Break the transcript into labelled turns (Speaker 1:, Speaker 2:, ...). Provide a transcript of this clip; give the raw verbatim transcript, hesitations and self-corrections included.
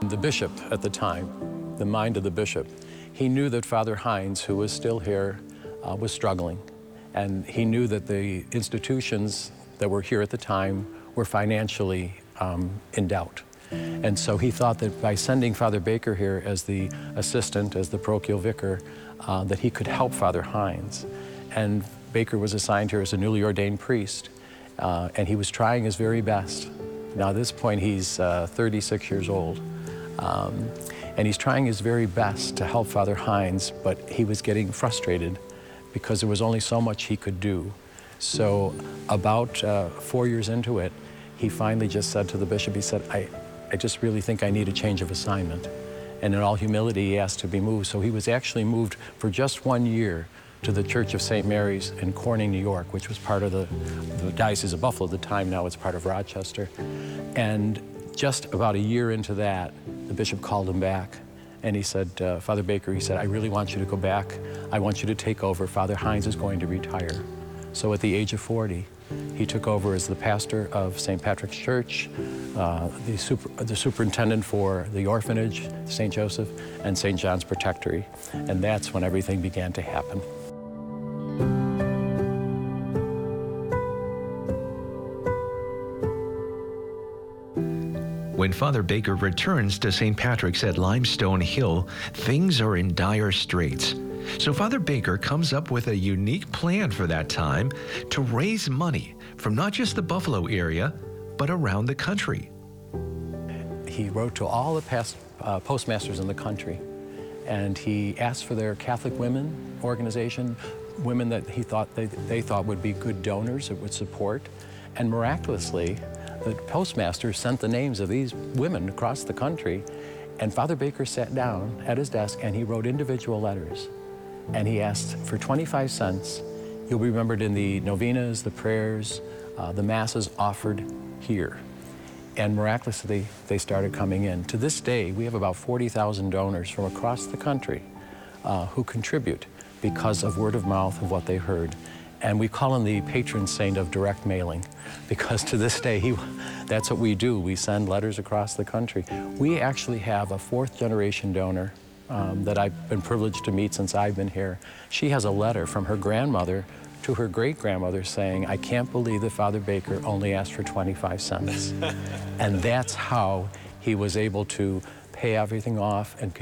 Speaker 1: The bishop at the time, the mind of the bishop, he knew that Father Hines, who was still here, uh, was struggling. And he knew that the institutions that were here at the time were financially um, in doubt. And so he thought that by sending Father Baker here as the assistant, as the parochial vicar, uh, that he could help Father Hines. And Baker was assigned here as a newly ordained priest, uh, and he was trying his very best. Now at this point he's uh, thirty-six years old. Um, and he's trying his very best to help Father Hines, but he was getting frustrated because there was only so much he could do. So about uh, four years into it, he finally just said to the bishop, he said, I, I just really think I need a change of assignment. And in all humility, he asked to be moved. So he was actually moved for just one year to the Church of Saint Mary's in Corning, New York, which was part of the, the Diocese of Buffalo at the time. Now it's part of Rochester. And just about a year into that, the bishop called him back, and he said, uh, Father Baker, he said, I really want you to go back. I want you to take over. Father Hines is going to retire. So at the age of forty, he took over as the pastor of Saint Patrick's Church, uh, the, super, the superintendent for the orphanage, Saint Joseph, and Saint John's Protectory. And that's when everything began to happen.
Speaker 2: When Father Baker returns to Saint Patrick's at Limestone Hill, things are in dire straits. So Father Baker comes up with a unique plan for that time to raise money from not just the Buffalo area, but around the country.
Speaker 1: He wrote to all the past uh, postmasters in the country, and he asked for their Catholic women organization, women that he thought they, they thought would be good donors that would support. And miraculously, the postmaster sent the names of these women across the country, and Father Baker sat down at his desk and he wrote individual letters. And he asked for twenty-five cents. You'll be remembered in the novenas, the prayers, uh, the masses offered here. And miraculously, they started coming in. To this day, we have about forty thousand donors from across the country uh, who contribute because of word of mouth of what they heard. And we call him the patron saint of direct mailing, because to this day, he, that's what we do. We send letters across the country. We actually have a fourth generation donor um, that I've been privileged to meet since I've been here. She has a letter from her grandmother to her great-grandmother saying, I can't believe that Father Baker only asked for twenty-five cents. And that's how he was able to pay everything off and